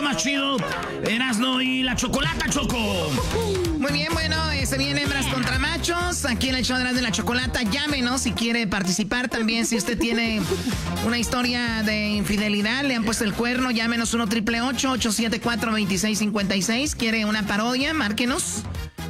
más chido, Erasmo y la Chocolata, Choco. Muy bien, bueno, se vienen hembras contra machos. Aquí en el show de la Chocolata, llámenos si quiere participar también. Si usted tiene una historia de infidelidad, le han puesto el cuerno, llámenos 1-888-874-2656. ¿Quiere una parodia? Márquenos.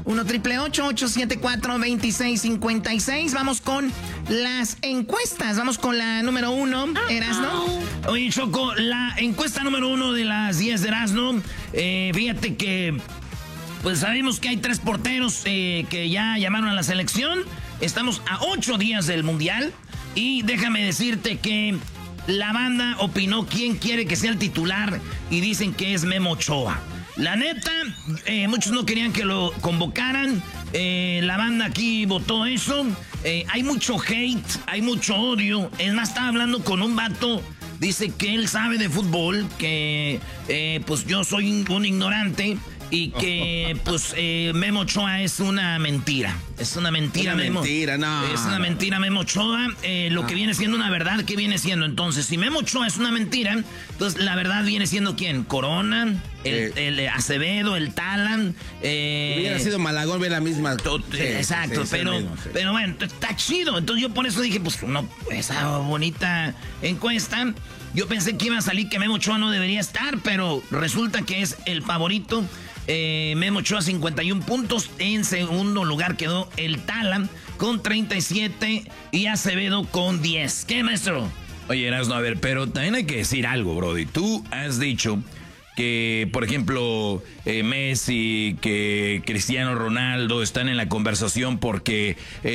1-888-874-2656. Vamos con las encuestas. Vamos con la número 1, Erasmo. Oye, Choco, la encuesta número 1 de las 10 de Erasmo. Fíjate que, pues sabemos que hay 3 porteros que ya llamaron a la selección. Estamos a 8 días del Mundial. Y déjame decirte que la banda opinó quién quiere que sea el titular. Y dicen que es Memo Ochoa. La neta, muchos no querían que lo convocaran. La banda aquí votó eso. Hay mucho hate, hay mucho odio. Es más, estaba hablando con un vato. Dice que él sabe de fútbol, que pues yo soy un ignorante. Y que, pues, Memo Ochoa es una mentira. Es una mentira, Memo. No. Es una mentira, Memo Ochoa. Lo que viene siendo una verdad, ¿qué viene siendo? Entonces, si Memo Ochoa es una mentira, entonces la verdad viene siendo ¿quién? Corona, el Acevedo, el Talan. Hubiera sido Malagón, ve la misma. Exacto, pero bueno, está chido. Entonces yo por eso dije, pues, esa bonita encuesta. Yo pensé que iba a salir que Memo Ochoa no debería estar, pero resulta que es el favorito. Memo Ochoa 51 puntos. En segundo lugar quedó el Talan con 37 y Acevedo con 10. ¿Qué, maestro? Oye, Erasmo, a ver, pero también hay que decir algo, brody. Tú has dicho que, por ejemplo, Messi, que Cristiano Ronaldo están en la conversación porque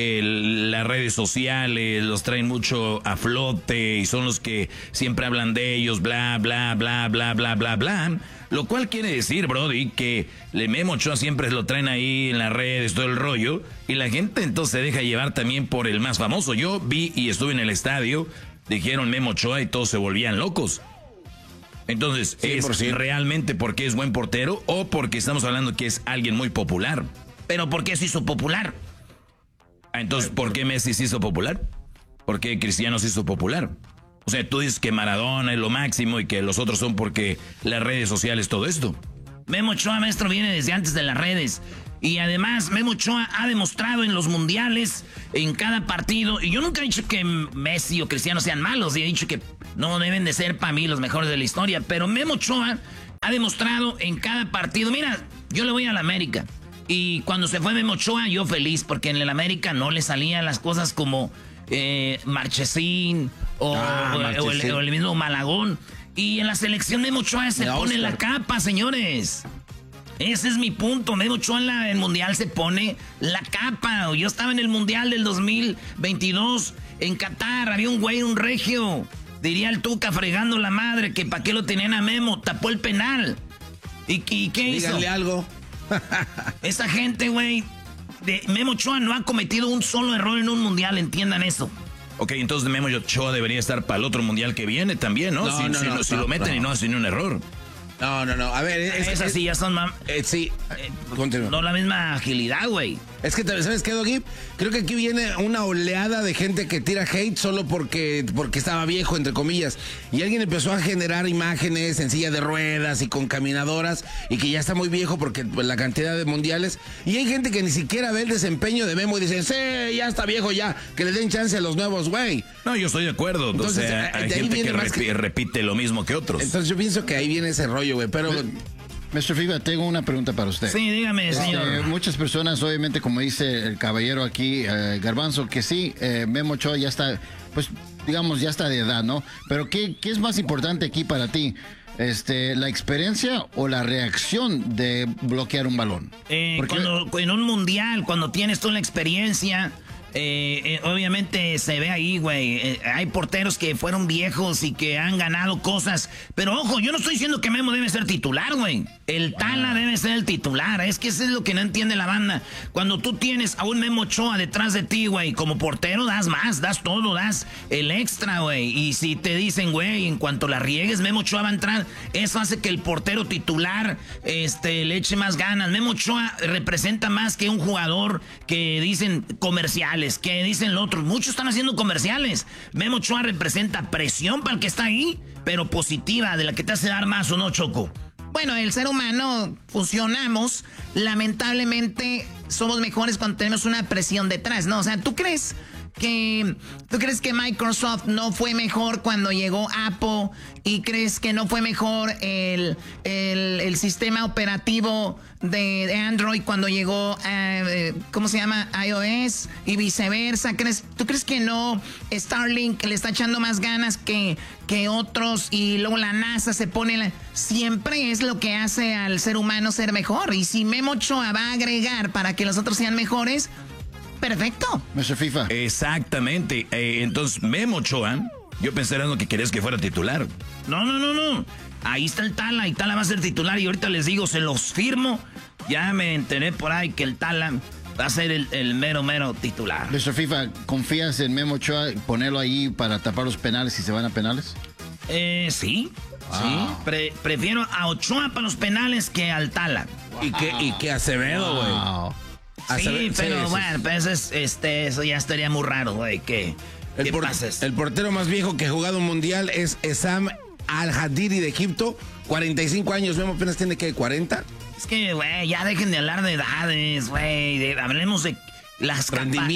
las redes sociales los traen mucho a flote y son los que siempre hablan de ellos, bla, bla, bla, bla, bla, bla, bla. Lo cual quiere decir, brody, que Memo Ochoa siempre lo traen ahí en las redes, todo el rollo, y la gente entonces se deja llevar también por el más famoso. Yo vi y estuve en el estadio, dijeron Memo Ochoa y todos se volvían locos. Entonces, 100%. ¿Es realmente porque es buen portero o porque estamos hablando que es alguien muy popular? ¿Pero por qué se hizo popular? Entonces, ¿por qué Messi se hizo popular? ¿Por qué Cristiano se hizo popular? O sea, tú dices que Maradona es lo máximo y que los otros son porque las redes sociales, todo esto. Memo Ochoa, maestro, viene desde antes de las redes. Y además, Memo Ochoa ha demostrado en los mundiales, en cada partido. Y yo nunca he dicho que Messi o Cristiano sean malos. Y he dicho que no deben de ser para mí los mejores de la historia. Pero Memo Ochoa ha demostrado en cada partido. Mira, yo le voy a la América. Y cuando se fue Memo Ochoa, yo feliz. Porque en el América no le salían las cosas como Marchesín o el mismo Malagón. Y en la selección Memo Ochoa se pone la capa, señores. Ese es mi punto. Memo Ochoa en el Mundial se pone la capa. Yo estaba en el Mundial del 2022 en Qatar. Había un güey, un regio. Diría el Tuca fregando la madre que para qué lo tenían a Memo. Tapó el penal. ¿Y qué hizo? Díganle algo. Esa gente, güey, Memo Ochoa no ha cometido un solo error en un Mundial. Entiendan eso. Ok, entonces Memo Ochoa debería estar para el otro Mundial que viene también, ¿no? Si lo meten y no hacen ni un error. No. A ver, esas sí ya son sí. No la misma agilidad, güey. Es que, ¿sabes qué, Doggy? Creo que aquí viene una oleada de gente que tira hate solo porque estaba viejo, entre comillas. Y alguien empezó a generar imágenes en silla de ruedas y con caminadoras y que ya está muy viejo porque la cantidad de mundiales. Y hay gente que ni siquiera ve el desempeño de Memo y dicen, sí, ya está viejo ya, que le den chance a los nuevos, güey. No, yo estoy de acuerdo. Entonces, hay gente que repite lo mismo que otros. Entonces yo pienso que ahí viene ese rollo, güey, pero... Mr. Fiba, tengo una pregunta para usted. Sí, dígame, señor. Muchas personas, obviamente, como dice el caballero aquí, Garbanzo, que sí, Memo Ochoa ya está, pues, digamos, ya está de edad, ¿no? Pero ¿qué es más importante aquí para ti? ¿La experiencia o la reacción de bloquear un balón? Cuando en un mundial, cuando tienes toda la experiencia... obviamente se ve ahí, güey. Hay porteros que fueron viejos y que han ganado cosas. Pero ojo, yo no estoy diciendo que Memo debe ser titular, güey. El Tala debe ser el titular. Es que eso es lo que no entiende la banda. Cuando tú tienes a un Memo Ochoa detrás de ti, güey, como portero das más, das todo, das el extra, güey. Y si te dicen, güey, en cuanto la riegues, Memo Ochoa va a entrar, eso hace que el portero titular le eche más ganas. Memo Ochoa representa más que un jugador que dicen comerciales, que dicen lo otro. Muchos están haciendo comerciales. Memo Ochoa representa presión para el que está ahí, pero positiva, de la que te hace dar más, ¿o no, Choco? Bueno, el ser humano funcionamos, lamentablemente somos mejores cuando tenemos una presión detrás, ¿no? O sea, ¿tú crees que Microsoft no fue mejor cuando llegó Apple y crees que no fue mejor el sistema operativo de Android cuando llegó ¿cómo se llama? iOS y viceversa? ¿Tú crees que no Starlink le está echando más ganas que otros y luego la NASA se pone siempre es lo que hace al ser humano ser mejor? Y si Memo Ochoa va a agregar para que los otros sean mejores, perfecto. Mr. FIFA. Exactamente. Entonces, Memo Ochoa, yo pensé en lo que querías que fuera titular. No. Ahí está el Tala y Tala va a ser titular y ahorita les digo, se los firmo. Ya me enteré por ahí que el Tala va a ser el mero titular. Mr. FIFA, ¿confías en Memo Ochoa ponerlo ahí para tapar los penales si se van a penales? Sí. Prefiero a Ochoa para los penales que al Tala. Y que Acevedo, güey. Wow. Sí, pero bueno, pues eso ya estaría muy raro, güey, que pases. El portero más viejo que ha jugado un mundial es Essam Al-Hadiri de Egipto, 45 años, Memo apenas tiene que 40. Es que, güey, ya dejen de hablar de edades, güey, hablemos de las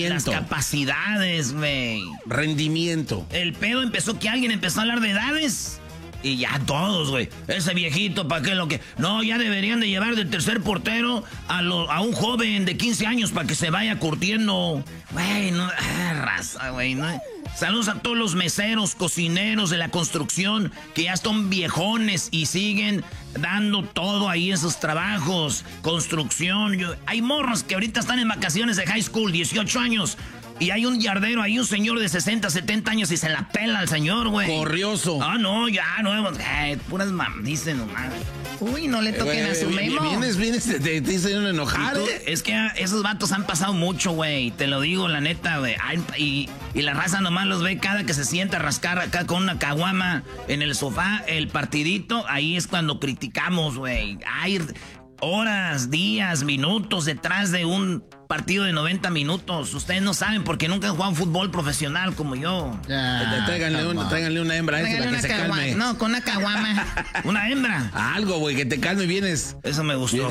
capacidades, güey. Rendimiento. El pedo empezó que alguien empezó a hablar de edades. Y ya todos, güey. Ese viejito, ¿para qué lo que...? No, ya deberían de llevar de tercer portero a un joven de 15 años para que se vaya curtiendo. Güey, no... raza, güey, no... Saludos a todos los meseros, cocineros de la construcción que ya están viejones y siguen dando todo ahí esos trabajos. Construcción. Hay morros que ahorita están en vacaciones de high school, 18 años. Y hay un yardero, hay un señor de 60, 70 años y se la pela al señor, güey. Corrioso. Ah, no, ya, no. Puras dicen nomás. Uy, no le toquen a su Memo. Vienes, te dicen enojar. Es que esos vatos han pasado mucho, güey. Te lo digo, la neta, güey. Y la raza nomás los ve cada que se sienta a rascar acá con una caguama en el sofá, el partidito. Ahí es cuando criticamos, güey. Hay horas, días, minutos detrás de un partido de 90 minutos. Ustedes no saben porque nunca han jugado fútbol profesional como yo. Tráiganle una hembra para que se calme. No, con una caguama. ¿Una hembra? Algo, güey, que te calme y vienes. Eso me gustó.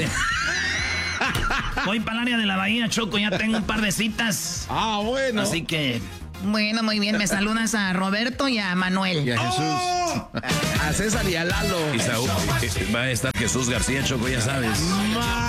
Voy para el área de la Bahía, Choco. Ya tengo un par de citas. Ah, bueno. Así que... Bueno, muy bien. Me saludas a Roberto y a Manuel. Y a Jesús. A César y a Lalo. Y Saúl, va a estar Jesús García, Choco, ya sabes.